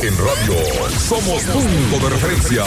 En radio somos punto de referencia.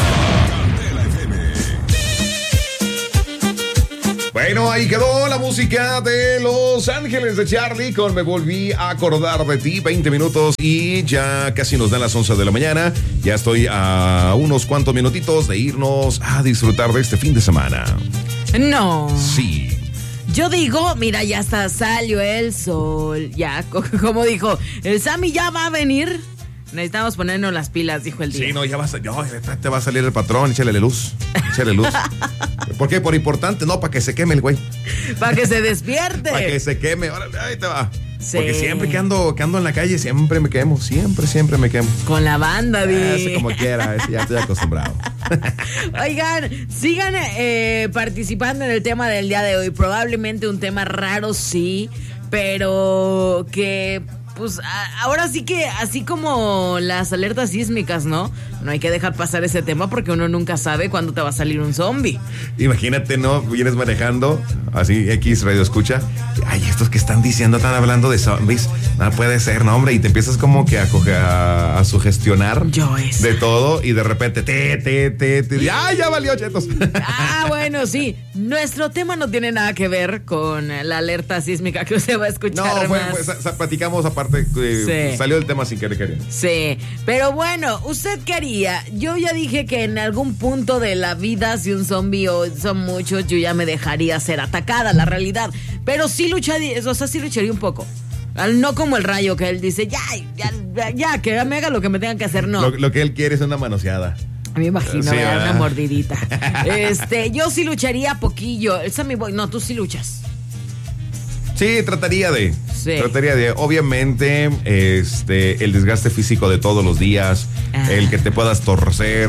Bueno, ahí quedó la música de Los Ángeles de Charlie con Me Volví a Acordar de Ti. 20 minutos y ya casi nos dan las 11 de la mañana. Ya estoy a unos cuantos minutitos de irnos a disfrutar de este fin de semana. No. Sí. Yo digo, mira, ya está, salió el sol. Ya, como dijo, el Sammy ya va a venir. Necesitamos ponernos las pilas, dijo el día. Sí, no, ya te va a salir el patrón, échale luz. ¿Por qué? Por importante, no, para que se queme el güey. Para que se despierte. Para que se queme, órale, ahí te va. Sí. Porque siempre que ando en la calle, siempre me quemo, siempre me quemo. Con la banda, Así como quiera, ya estoy acostumbrado. Oigan, sigan participando en el tema del día de hoy. Probablemente un tema raro, sí, pero que... Pues ahora sí que, así como las alertas sísmicas, ¿no? No hay que dejar pasar ese tema porque uno nunca sabe cuándo te va a salir un zombie. Imagínate, ¿no? Vienes manejando, así, X radio escucha. Ay, estos que están diciendo, están hablando de zombies. No puede ser, no, hombre. Y te empiezas como que a sugestionar de todo. Y de repente, ¡ay, ya valió, chetos! Bueno, sí. Nuestro tema no tiene nada que ver con la alerta sísmica que usted va a escuchar. No, platicamos aparte. Sí. Salió el tema sin querer. Sí, pero bueno, ¿usted qué haría? Yo ya dije que en algún punto de la vida, si un zombie o son muchos, yo ya me dejaría ser atacada, la realidad. Pero sí lucharía, sí lucharía un poco. No como el Rayo, que él dice, ya, que me haga lo que me tengan que hacer, no. Lo que él quiere es una manoseada. Me imagino, sí, una mordidita. Yo sí lucharía poquillo. El Sammy Boy, no, tú sí luchas. Sí, trataría de. Obviamente, el desgaste físico de todos los días, el que te puedas torcer,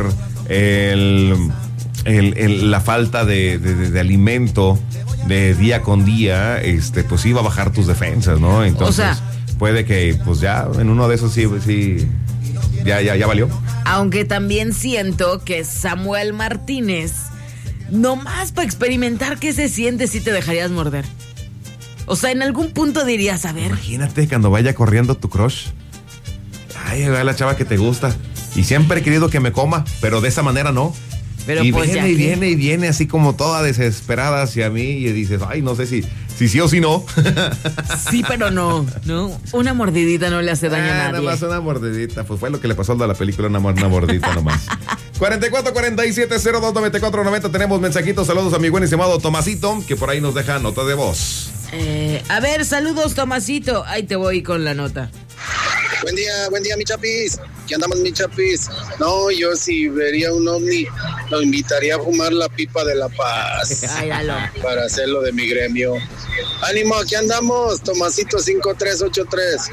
la falta de alimento de día con día, pues iba a bajar tus defensas, ¿no? Entonces, puede que, pues ya, en uno de esos sí, ya valió. Aunque también siento que Samuel Martínez, nomás para experimentar qué se siente, si te dejarías morder. O sea, en algún punto dirías, a ver. Imagínate cuando vaya corriendo tu crush. Ay, va la chava que te gusta. Y siempre he querido que me coma, pero de esa manera no. Pero y pues viene así como toda desesperada hacia mí y dices, ay, no sé si sí o si no. Sí, pero no. Una mordidita no le hace daño a nadie. Nada más una mordidita. Pues fue lo que le pasó al de la película, una mordidita nomás. 44-47-02-94-90. Tenemos mensajitos. Saludos a mi buen estimado Tomasito, que por ahí nos deja nota de voz. A ver, saludos, Tomasito. Ahí te voy con la nota. Buen día, mi chapis. ¿Qué andamos, mi chapis? No, yo si vería un ovni, lo invitaría a fumar la pipa de la paz. Para hacerlo de mi gremio. Ánimo, aquí andamos, Tomasito 5383.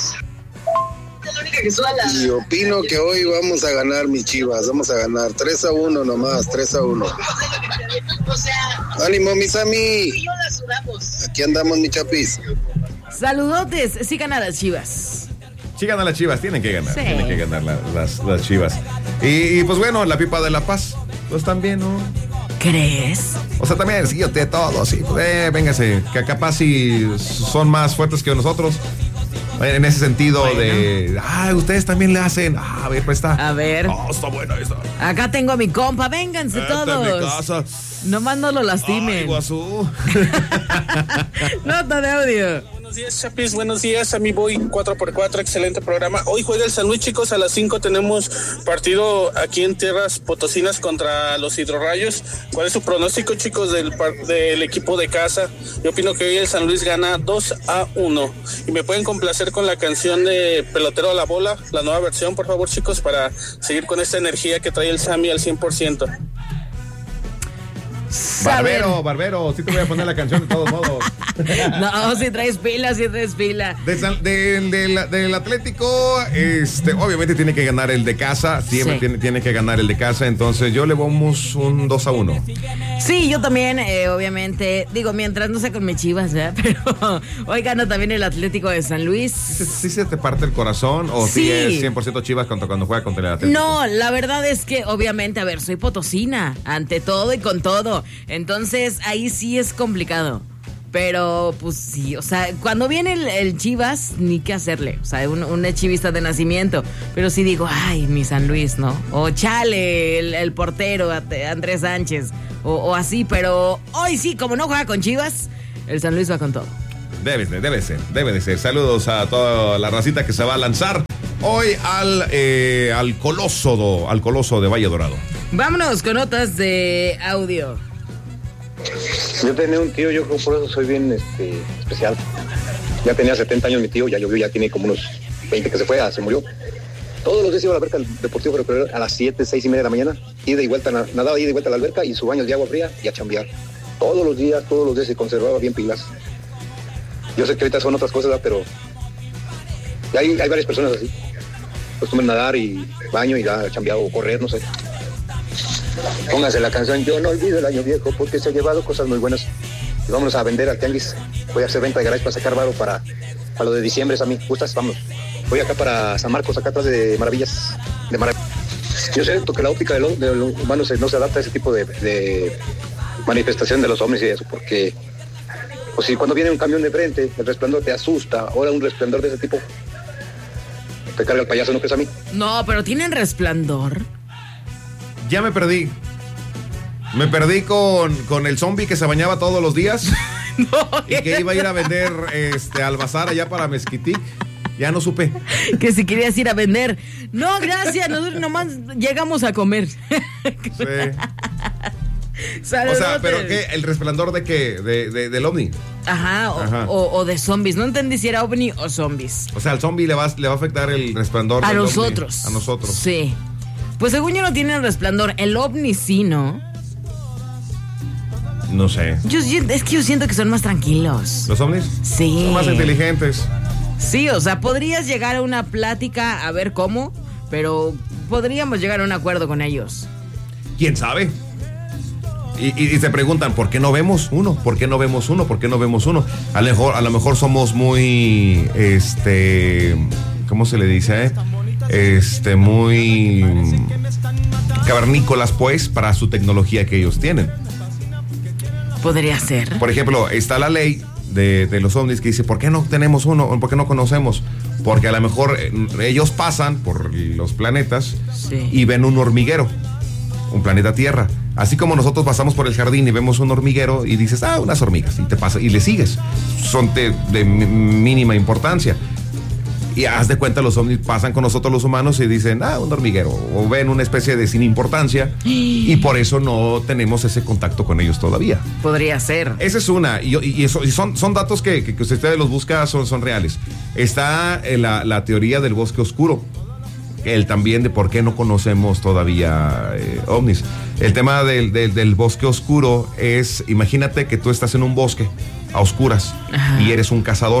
Y opino que hoy vamos a ganar, mis Chivas. Vamos a ganar 3-1 nomás, 3-1. Ánimo, mis Sammy. Aquí andamos, mi chapis. Saludotes, sigan a las Chivas. Sigan a las Chivas, tienen que ganar. Sí. Tienen que ganar las Chivas. Y pues bueno, la pipa de la paz, pues también, ¿no? ¿Crees? O sea, también, sí, de todo, sí. Véngase, que capaz si son más fuertes que nosotros. En ese sentido de, ustedes también le hacen. A ver, pues está. A ver. Está bueno esto. Acá tengo a mi compa, vénganse todos. En mi casa. Nomás no lo lastimen. Ay, guazú. Nota de audio. Buenos días, Chapis, buenos días, a mi Boy 4x4, excelente programa. Hoy juega el San Luis, chicos, a las 5 tenemos partido aquí en tierras potosinas contra los Hidrorrayos. ¿Cuál es su pronóstico, chicos, del equipo de casa? Yo opino que hoy el San Luis gana 2-1. Y me pueden complacer con la canción de Pelotero a la Bola, la nueva versión, por favor, chicos, para seguir con esta energía que trae el Sammy al 100%. Barbero, sí te voy a poner la canción de todos modos. No, si traes pila. Del Atlético, obviamente tiene que ganar el de casa, siempre tiene que ganar el de casa, entonces yo le vamos un 2-1. Sí, yo también, obviamente, digo, mientras no sea con mis Chivas, ¿verdad? Pero hoy gana también el Atlético de San Luis. ¿Sí se te parte el corazón o sí es 100% Chivas cuando juega contra el Atlético? No, la verdad es que obviamente, a ver, soy potosina, ante todo y con todo, entonces ahí sí es complicado. Pero, pues sí, o sea, cuando viene el Chivas, ni qué hacerle. O sea, un chivista de nacimiento. Pero sí digo, ay, mi San Luis, ¿no? O chale, el portero, Andrés Sánchez. O así, pero hoy sí, como no juega con Chivas, el San Luis va con todo. Debe de ser. Saludos a toda la racita que se va a lanzar hoy al Coloso de Valle Dorado. Vámonos con notas de audio. Yo tenía un tío, yo creo por eso soy bien especial. Ya tenía 70 años mi tío, ya llovió, ya tiene como unos 20 que se murió. Todos los días iba a la alberca del Deportivo Ferrocarril a las 7, 6:30 de la mañana, ida y vuelta, nadaba ida y vuelta a la alberca y su baño de agua fría y a chambear. Todos los días se conservaba bien pilas. Yo sé que ahorita son otras cosas, pero ya hay varias personas así. Acostumbran nadar y baño y ya chambear o correr, no sé. Pónganse la canción Yo no olvido el año viejo porque se ha llevado cosas muy buenas. Y vámonos a vender al tianguis. Voy a hacer venta de garage para sacar varo para lo de diciembre. A mí, ¿gustas? Vamos. Voy acá para San Marcos, acá atrás de Maravillas. Yo sé que la óptica de los humanos no se adapta a ese tipo de manifestación de los ovnis y eso, porque pues si cuando viene un camión de frente, el resplandor te asusta, ahora un resplandor de ese tipo te carga el payaso, ¿no crees a mí? No, pero ¿tienen resplandor? Ya me perdí. Me perdí con el zombie que se bañaba todos los días. No, y que iba a ir a vender al bazar allá para Mezquitic. Ya no supe. Que si querías ir a vender. No, gracias, nosotros nomás llegamos a comer. Sí. Saludotes. O sea, ¿pero qué? ¿El resplandor de qué? ¿Del ovni? Ajá. O de zombies. No entendí si era ovni o zombies. O sea, al zombie le va a afectar el resplandor a del nosotros. ovni. A nosotros. Sí. Pues según yo no tienen resplandor. El ovni sí, ¿no? No sé. Es que yo siento que son más tranquilos. ¿Los ovnis? Sí. Son más inteligentes. Sí, o sea, podrías llegar a una plática a ver cómo, pero podríamos llegar a un acuerdo con ellos. ¿Quién sabe? Y se preguntan, ¿por qué no vemos uno? ¿Por qué no vemos uno? ¿Por qué no vemos uno? A lo mejor somos muy, ¿cómo se le dice? Muy cavernícolas, pues, para su tecnología que ellos tienen. Podría ser. Por ejemplo, está la ley de los ovnis que dice, ¿por qué no tenemos uno? ¿Por qué no conocemos? Porque a lo mejor ellos pasan por los planetas y ven un hormiguero, un planeta Tierra. Así como nosotros pasamos por el jardín y vemos un hormiguero y dices, unas hormigas, y te pasa y le sigues. Son de mínima importancia. Y haz de cuenta, los ovnis pasan con nosotros los humanos y dicen, un hormiguero, o ven una especie de sin importancia, y por eso no tenemos ese contacto con ellos todavía. Podría ser. Esa es una, y son datos que ustedes los buscan, son reales. Está la teoría del bosque oscuro, el también de por qué no conocemos todavía ovnis. El tema del bosque oscuro es, imagínate que tú estás en un bosque a oscuras. Ajá. Y eres un cazador.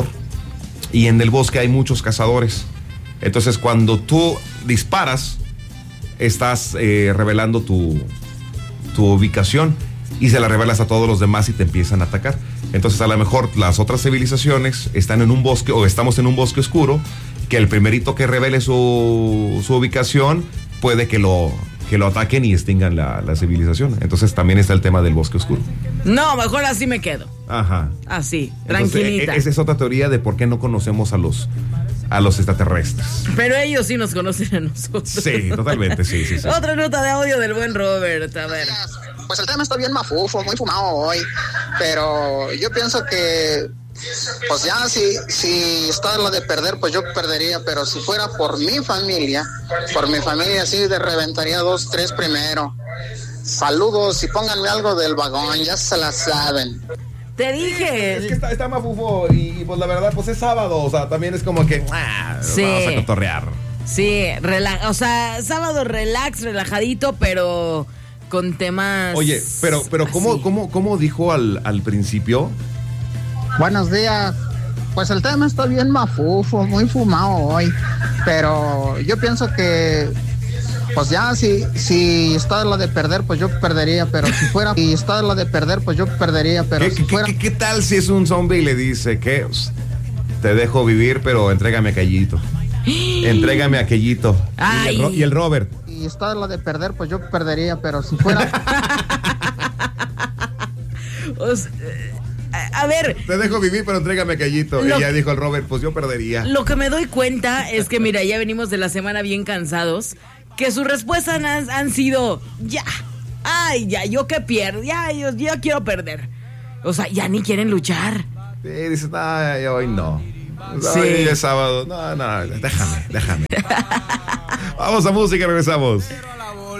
Y en el bosque hay muchos cazadores. Entonces, cuando tú disparas, estás revelando tu ubicación y se la revelas a todos los demás y te empiezan a atacar. Entonces, a lo mejor las otras civilizaciones están en un bosque o estamos en un bosque oscuro, que el primerito que revele su ubicación puede que lo ataquen y extingan la civilización. Entonces, también está el tema del bosque oscuro. No, mejor así me quedo. Ajá. Así, entonces, tranquilita. Esa es otra teoría de por qué no conocemos a los extraterrestres. Pero ellos sí nos conocen a nosotros. Sí, totalmente, sí. Otra nota de audio del buen Robert, a ver. Pues el tema está bien mafufo, muy fumado hoy, pero yo pienso que pues ya si está lo de perder, pues yo perdería, pero si fuera por mi familia sí de reventaría 2, 3 primero. Saludos y pónganme algo del vagón, ya se la saben. Te dije. Es que está mafufo y pues la verdad pues es sábado, o sea, también es como que sí. Vamos a cotorrear. Sí, o sea, sábado relajadito, pero con temas. Oye, pero ¿cómo dijo al principio? Buenos días. Pues el tema está bien mafufo, muy fumado hoy, pero yo pienso que pues ya si está la de perder, pues yo perdería, pero si está la de perder, pues yo perdería, pero si fuera... ¿Qué tal si es un zombie y le dice que te dejo vivir, pero entrégame aquellito? Entrégame aquellito. Y el Robert. Si está la de perder, pues yo perdería, pero si fuera... A ver. Te dejo vivir, pero entrégame callito. Y ya dijo el Robert, pues yo perdería. Lo que me doy cuenta es que, mira, ya venimos de la semana bien cansados, que sus respuestas han sido, ya, ay, ya, yo que pierdo, ya, yo quiero perder. O sea, ya ni quieren luchar. Sí, dices, ay, hoy no. Sí. Hoy es sábado. No, déjame. Vamos a música, regresamos.